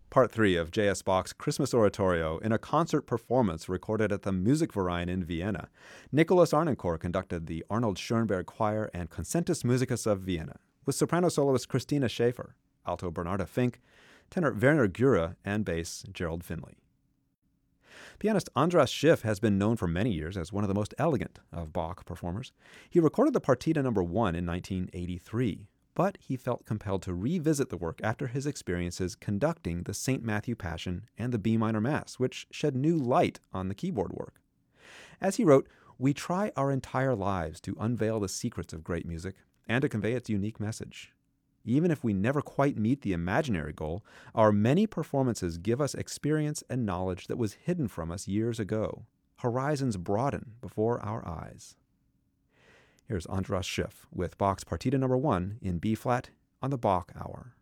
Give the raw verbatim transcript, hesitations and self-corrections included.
Part three of J S. Bach's Christmas Oratorio in a concert performance recorded at the Musikverein in Vienna. Nicholas Arnoncourt conducted the Arnold Schoenberg Choir and Concertus Musicus of Vienna, with soprano soloist Christina Schaefer, alto Bernarda Fink, tenor Werner Gura, and bass Gerald Finley. Pianist Andras Schiff has been known for many years as one of the most elegant of Bach performers. He recorded the Partita number one in nineteen eighty-three, but he felt compelled to revisit the work after his experiences conducting the Saint Matthew Passion and the B minor Mass, which shed new light on the keyboard work. As he wrote, "We try our entire lives to unveil the secrets of great music and to convey its unique message. Even if we never quite meet the imaginary goal, our many performances give us experience and knowledge that was hidden from us years ago. Horizons broaden before our eyes." Here's Andras Schiff with Bach's Partita number one in B-flat on the Bach Hour.